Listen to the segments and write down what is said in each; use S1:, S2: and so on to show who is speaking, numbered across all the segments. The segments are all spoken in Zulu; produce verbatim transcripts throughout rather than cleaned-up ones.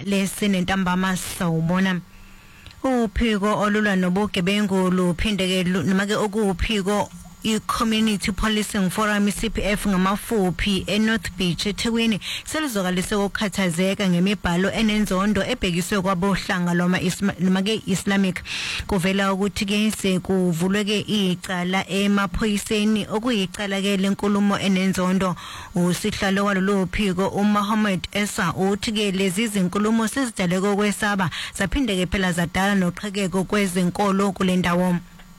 S1: lesinentambama sawubona uphiko olulwa nobugebengu luphindeke noma ke okuphiko i-Community Policing Forum C P F ngamafuphi eNorth Beach eThekwini selizokalise ukukhathazeka ngemibhalo enenzondo ebhekiswe kwabohlanga loma noma ke Islamic kuvela ukuthi ke sekuvulweke icala emaphoyiseni okuyicala ke lenkulumo enenzondo usihlalo walolu phiko uMohammed Esa uthi ke lezi zinkulumo sizidaleke okwesaba zaphindeke phela zadala noqhekeko kwezenkolo kulendawo.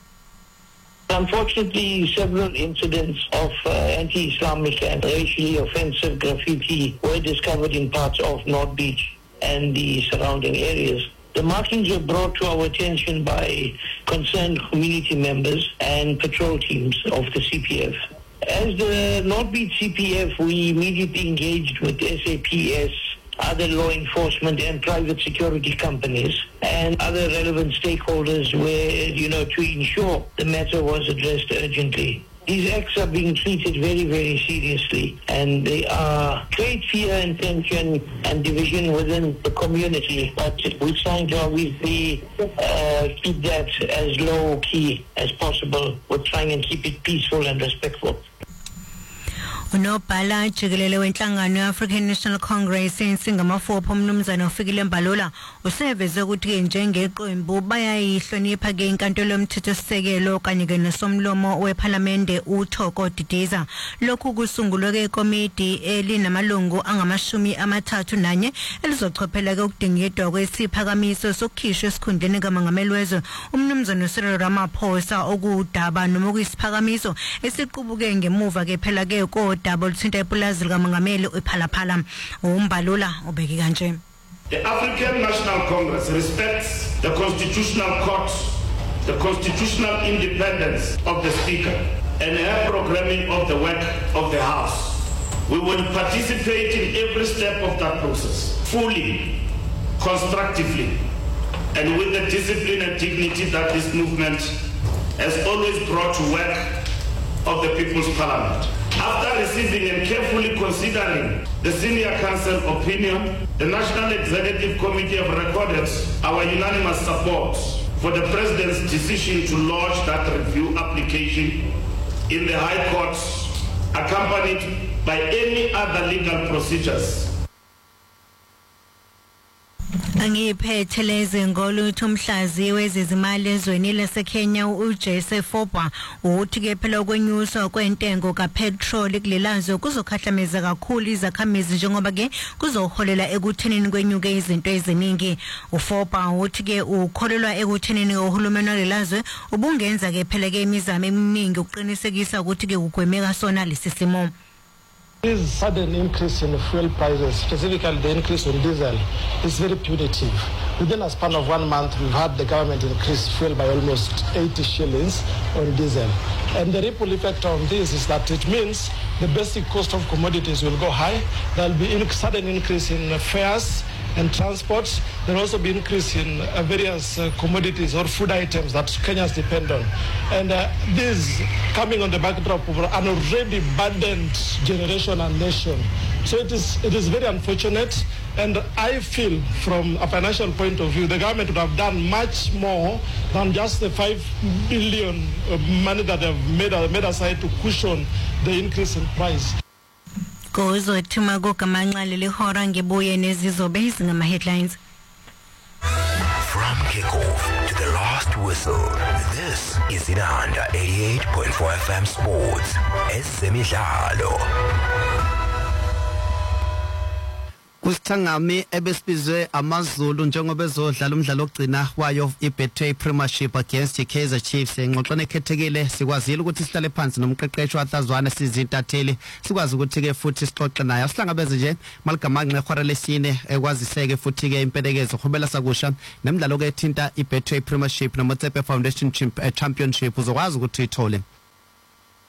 S2: Unfortunately, several incidents of uh, anti-Islamic and racially offensive graffiti were discovered in parts of North Beach and the surrounding areas. The markings were brought to our attention by concerned community members and patrol teams of the C P F. As the North Beach C P F, we immediately engaged with S A P S, other law enforcement and private security companies and other relevant stakeholders where, you know, to ensure the matter was addressed urgently. These acts are being treated very, very seriously, and they are great fear and tension and division within the community. But we're trying to obviously uh, keep that as low key as possible. We're trying and keep it peaceful and respectful.
S1: Unobhala jikelele wenhlangano ye-African National Congress insingamafupho umnumzana ufikile Mbalula useveze ukuthi njengeqembu bayayihlonipha ke inkantolo yomthethosisekelo kanye ke nosomlomo weParliament uThoko Didiza. Lokhu kusungulwe ke ikomiti elinamalungu angamashumi amathathu nanye elizochophela ke ukudingidwa kwesiphakamiso sokukhishwa esikhundleni kaMongameli wezwe umnumzana Cyril Ramaphosa okudaba noma kuyisiphakamiso esiqubuke ngemuva ke phela ke ko double thinta ipulazi likaMongameli uPhalaphala uMbalula ubeki kanje.
S3: The African National Congress respects the constitutional court, the constitutional independence of the Speaker and her programming of the work of the House. We will participate in every step of that process fully, constructively and with the discipline and dignity that this movement has always brought to work of the People's Parliament. After receiving and carefully considering the Senior Council opinion, the National Executive Committee have recorded our unanimous support for the President's decision to lodge that review application in the High Court, accompanied by any other legal procedures.
S1: Angiphethe lezi ngolutho umhlazi wezezimali ezweni laseKenya uJesse Fopwa uthi ke phela ukwenyuswa kwentengo kapetrol kulelazo kuzokhahlameza kakhulu izakhamizi njengoba ke kuzoholela ekuthenini kwenyuke izinto eziningi. uFopwa uthi ke ukholelwa ekuthenini uhulumeni walelazwe ubungenza ke phela ke imizamo eminingi ukuqinisekisa ukuthi ke kugwemeka sona lesisimo.
S4: This sudden increase in fuel prices, specifically the increase in diesel, is very punitive. Within a span of one month, we've had the government increase fuel by almost eighty shillings on diesel. And the ripple effect on this is that it means the basic cost of commodities will go high. There will be a sudden increase in fares and transport. There will also be an increase in uh, various uh, commodities or food items that Kenyans depend on. And uh, this coming on the backdrop of an already burdened generation and nation. So it is, it is very unfortunate. And I feel from a financial point of view, the government would have done much more than just the five billion uh, money that they have made, uh, made aside to cushion the increase in price.
S1: Gozo thuma kogamanqale lehora ngebuye nezizobe izingama headlines.
S5: From kickoff to the last whistle, this is Inanda eighty-eight point four F M Sports. Ezemidlalo.
S6: Kusithangami ebesibizwe amaZulu njengoba bezodlala umdlalo ogcina wayo iBetway Premiership against iKaizer Chiefs engxoxweni ekhethekile sikwazile ukuthi sihlale phansi nomqeqeshi wahlazwana sizintatheli sikwazi ukuthi ke futhi sixoxe naye asihlangabeze nje maligamanqe ehora lesine ekwaziseke futhi ke impelekezo khobela sakusha nemidlalo ke ethinta iBetway Premiership noMotsepe Foundation Championship uzokwazi ukuthi uyithole